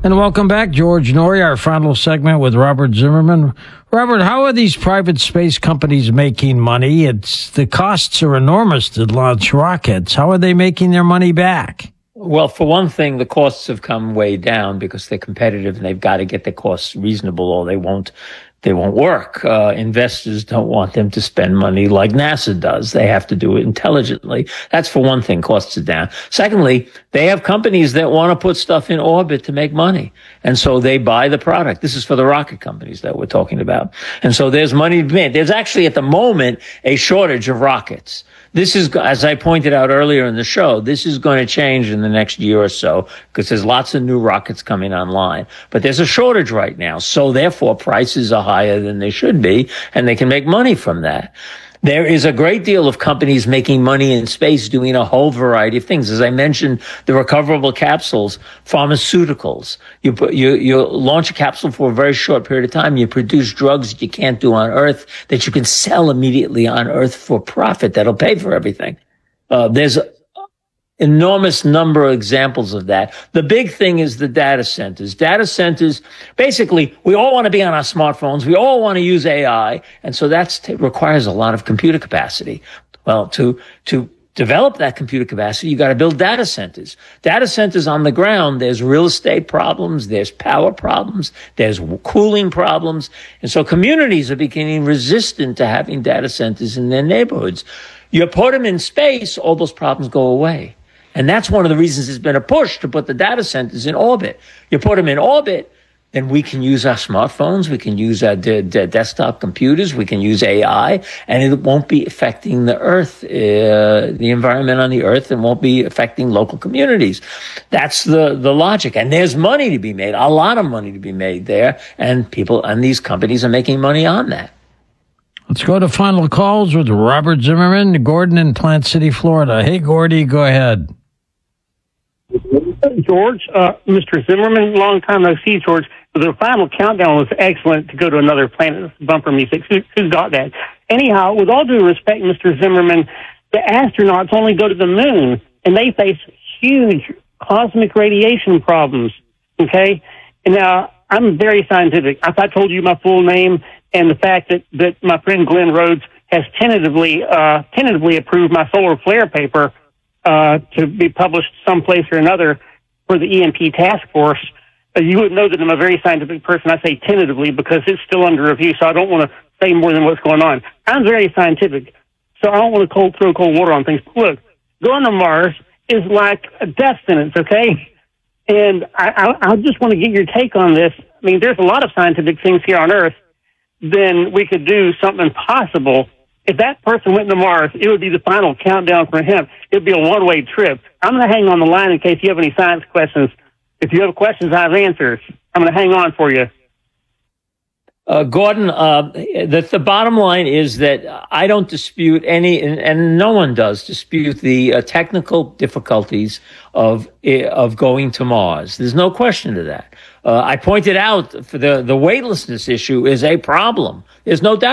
And welcome back, George Noory, our final segment with Robert Zimmerman. Robert, how are these private space companies making money? The costs are enormous to launch rockets. How are they making their money back? Well, for one thing, the costs have come way down because they're competitive and they've got to get the costs reasonable or they won't work. Investors don't want them to spend money like NASA does. They have to do it intelligently. That's for one thing, costs are down. Secondly, they have companies that want to put stuff in orbit to make money. And so they buy the product. This is for the rocket companies that we're talking about. And so there's money to be made. There's actually at the moment a shortage of rockets. This is, as I pointed out earlier in the show, this is going to change in the next year or so because there's lots of new rockets coming online. But there's a shortage right now. So therefore, prices are higher than they should be, and they can make money from that. There is a great deal of companies making money in space doing a whole variety of things. As I mentioned, the recoverable capsules, pharmaceuticals. You launch a capsule for a very short period of time. You produce drugs that you can't do on Earth that you can sell immediately on Earth for profit that'll pay for everything. There's enormous number of examples of that. The big thing is the data centers. Data centers, basically, we all want to be on our smartphones. We all want to use AI. And so that requires a lot of computer capacity. Well, to develop that computer capacity, you got to build data centers. Data centers on the ground, there's real estate problems, there's power problems, there's cooling problems. And so communities are becoming resistant to having data centers in their neighborhoods. You put them in space, all those problems go away. And that's one of the reasons there's been a push to put the data centers in orbit. You put them in orbit, then we can use our smartphones, we can use our desktop computers, we can use AI, and it won't be affecting the Earth, the environment on the Earth, and won't be affecting local communities. That's the logic. And there's money to be made, a lot of money to be made there, and people and these companies are making money on that. Let's go to final calls with Robert Zimmerman, Gordon in Plant City, Florida. Hey, Gordy, go ahead. George, Mr. Zimmerman, long time no see, George. The final countdown was excellent to go to another planet. Bumper music. Who got that? Anyhow, with all due respect, Mr. Zimmerman, the astronauts only go to the moon, and they face huge cosmic radiation problems. Okay? And now, I'm very scientific. If I told you my full name and the fact that my friend Glenn Rhodes has tentatively approved my solar flare paper to be published someplace or another for the EMP task force, you would know that I'm a very scientific person. I say tentatively because it's still under review, so I don't want to say more than what's going on. I'm very scientific, so I don't want to throw cold water on things. Look, going to Mars is like a death sentence, okay? And I just want to get your take on this. I mean, there's a lot of scientific things here on Earth. Then we could do something possible. If that person went to Mars, it would be the final countdown for him. It would be a one-way trip. I'm going to hang on the line in case you have any science questions. If you have questions, I have answers. I'm going to hang on for you. Gordon, the bottom line is that I don't dispute any, and no one does dispute the technical difficulties of going to Mars. There's no question to that. I pointed out for the weightlessness issue is a problem. There's no doubt.